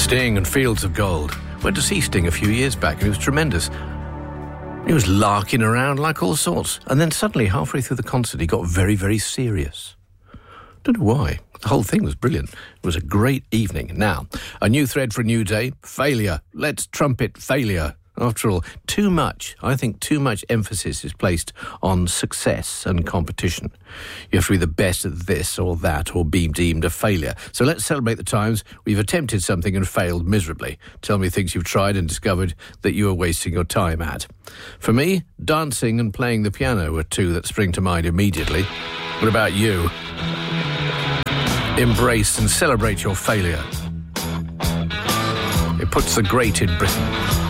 Sting and Fields of Gold. Went to see Sting a few years back and he was tremendous. He was larking around like all sorts. And then suddenly, halfway through the concert, he got very, very serious. Don't know why. The whole thing was brilliant. It was a great evening. Now, a new thread for a new day. Failure. Let's trumpet failure. After all, I think too much emphasis is placed on success and competition. You have to be the best at this or that or be deemed a failure. So let's celebrate the times we've attempted something and failed miserably. Tell me things you've tried and discovered that you are wasting your time at. For me, dancing and playing the piano are two that spring to mind immediately. What about you? Embrace and celebrate your failure. It puts the great in Britain.